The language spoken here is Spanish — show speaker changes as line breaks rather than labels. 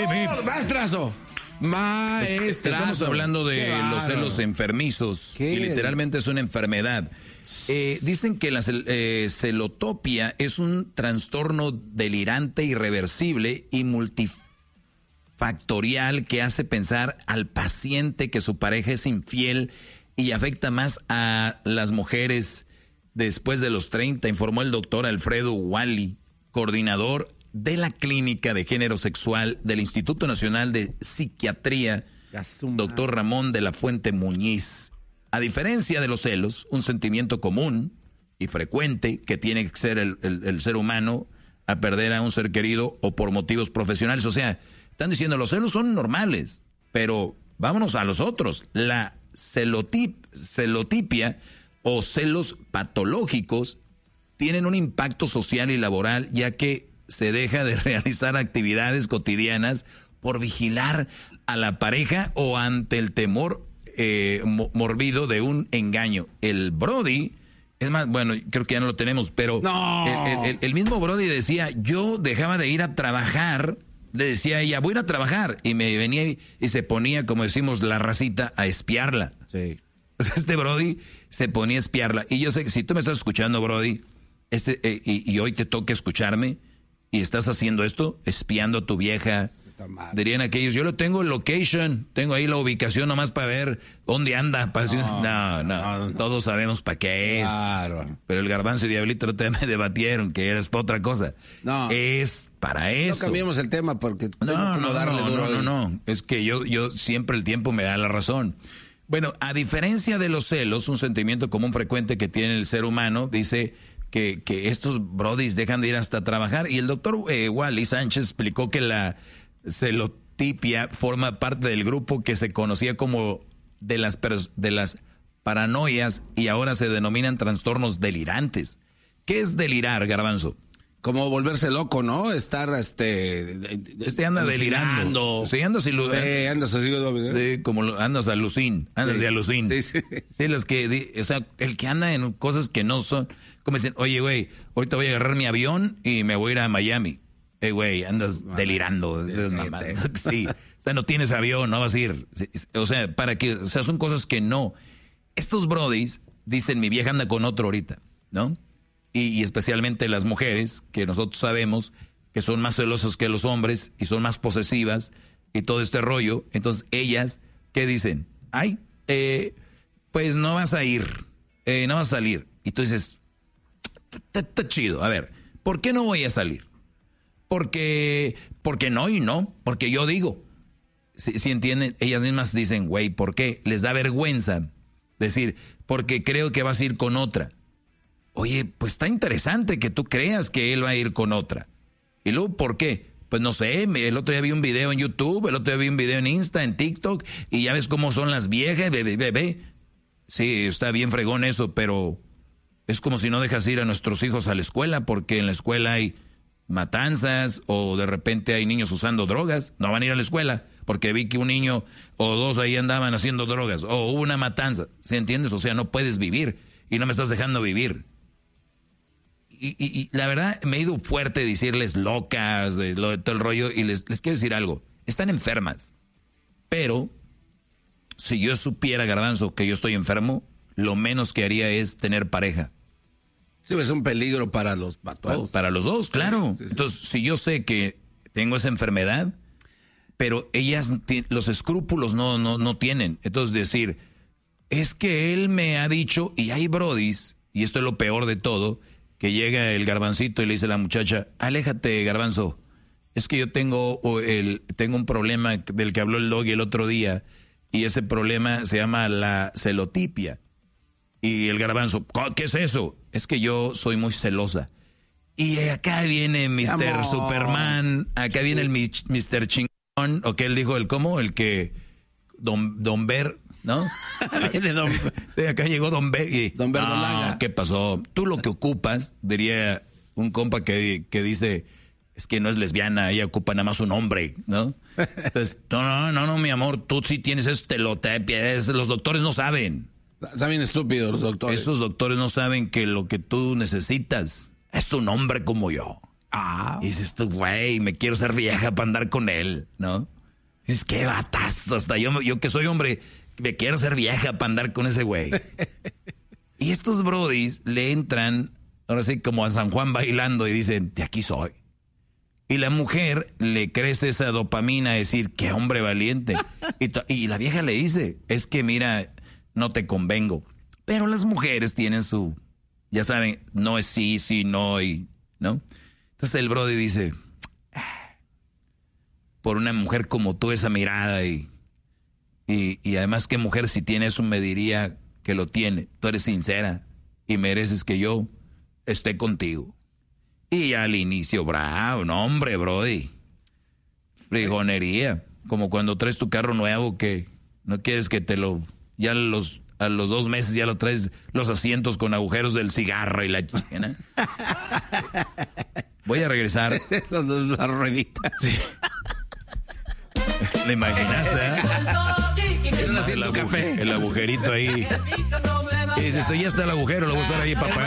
¡Maestrazo!
Estamos hablando de los celos enfermizos y literalmente es una enfermedad. Dicen que la celotopia es un trastorno delirante, irreversible y multifactorial que hace pensar al paciente que su pareja es infiel y afecta más a las mujeres después de los 30, informó el doctor Alfredo Wally, coordinador de la Clínica de Género Sexual del Instituto Nacional de Psiquiatría, doctor Ramón de la Fuente Muñiz. A diferencia de los celos, un sentimiento común y frecuente que tiene que ser el ser humano a perder a un ser querido o por motivos profesionales. O sea, están diciendo los celos son normales, pero vámonos a los otros. La celotipia o celos patológicos tienen un impacto social y laboral, ya que se deja de realizar actividades cotidianas por vigilar a la pareja o ante el temor morbido de un engaño. El Brody, es más, bueno, creo que ya no lo tenemos, pero el mismo Brody decía, yo dejaba de ir a trabajar, le decía a ella, voy a ir a trabajar, y me venía y se ponía, como decimos la racita, a espiarla. Sí. Este Brody se ponía a espiarla, y yo sé que si tú me estás escuchando, Brody, y hoy te toca escucharme, y estás haciendo esto, espiando a tu vieja, dirían aquellos, yo lo tengo en location, tengo ahí la ubicación nomás para ver dónde anda. No, todos sabemos para qué es. Claro. Pero el Garbanzo y Diablito me debatieron que eres para otra cosa. No. Es para eso. No
cambiemos el tema porque
no. Es que yo siempre el tiempo me da la razón. Bueno, a diferencia de los celos, un sentimiento común frecuente que tiene el ser humano, dice que estos brodis dejan de ir hasta trabajar. Y el doctor Wally Sánchez explicó que la celotipia forma parte del grupo que se conocía como de las paranoias y ahora se denominan trastornos delirantes. ¿Qué es delirar, Garbanzo?
Como volverse loco, ¿no? Estar,
anda delirando. Sí, andas andas alucin. Andas de alucin. Sí, los que, o sea, el que anda en cosas que no son, como dicen, oye, güey, ahorita voy a agarrar mi avión y me voy a ir a Miami. Güey, andas delirando. Sí. O sea, no tienes avión, no vas a ir. O sea, son cosas que no. Estos brodis dicen, mi vieja anda con otro ahorita, ¿no? Y especialmente las mujeres, que nosotros sabemos que son más celosas que los hombres y son más posesivas y todo este rollo. Entonces, ellas, ¿qué dicen? Ay, pues no vas a ir, no vas a salir. Y tú dices, está chido. A ver, ¿por qué no voy a salir? Porque no y no, porque yo digo. Si entienden, ellas mismas dicen, güey, ¿por qué? Les da vergüenza decir, porque creo que vas a ir con otra. Oye, pues está interesante que tú creas que él va a ir con otra. ¿Y luego por qué? Pues no sé, el otro día vi un video en YouTube, el otro día vi un video en Insta, en TikTok, y ya ves cómo son las viejas, bebé. Sí, está bien fregón eso, pero es como si no dejas ir a nuestros hijos a la escuela, porque en la escuela hay matanzas o de repente hay niños usando drogas. No van a ir a la escuela porque vi que un niño o dos ahí andaban haciendo drogas o hubo una matanza. ¿Sí entiendes? O sea, no puedes vivir y no me estás dejando vivir. Y la verdad me he ido fuerte decirles locas, de todo el rollo, y les quiero decir algo. Están enfermas. Pero si yo supiera, Garbanzo, que yo estoy enfermo, lo menos que haría es tener pareja.
Sí, es un peligro para todos.
Para los dos, claro. Sí. Entonces, si yo sé que tengo esa enfermedad, pero ellas los escrúpulos no tienen. Entonces decir, es que él me ha dicho, y hay brodis, y esto es lo peor de todo, que llega el Garbancito y le dice a la muchacha, aléjate, Garbanzo, es que yo tengo un problema del que habló el Doggy el otro día, y ese problema se llama la celotipia. Y el Garbanzo, ¿qué es eso? Es que yo soy muy celosa. Y acá viene Mr. Superman, acá viene el Mr. Chingón, o que él dijo, el que, Don Ver, ¿no? Sí, acá llegó Don Ver y...
Don Verdolaga.
¿Qué pasó? Tú lo que ocupas, diría un compa que dice, es que no es lesbiana, ella ocupa nada más un hombre, ¿no? Entonces, no, mi amor, tú sí tienes celotipia, los doctores no saben.
Están bien estúpidos los doctores.
Esos doctores no saben que lo que tú necesitas es un hombre como yo. Y dices tú, güey, me quiero ser vieja para andar con él, ¿no? Dices, qué batazo, hasta yo que soy hombre, me quiero ser vieja para andar con ese güey. Y estos brodis le entran, ahora sí, como a San Juan bailando y dicen, de aquí soy. Y la mujer le crece esa dopamina a decir, qué hombre valiente. Y la vieja le dice, es que mira, no te convengo. Pero las mujeres tienen su, ya saben, no es sí, sí, no, y, ¿no? Entonces el brody dice, por una mujer como tú, esa mirada y además qué mujer si tiene eso me diría que lo tiene. Tú eres sincera y mereces que yo esté contigo. Y al inicio, bravo, no hombre, brody. Frijonería. Como cuando traes tu carro nuevo que no quieres que te lo... Ya a los 2 meses ya lo traes los asientos con agujeros del cigarro y la chica. Voy a regresar.
La ruedita. Sí.
¿Le imaginaste? El agujerito ahí. Y dices, esto ya está el agujero, lo voy a usar ahí para pagar.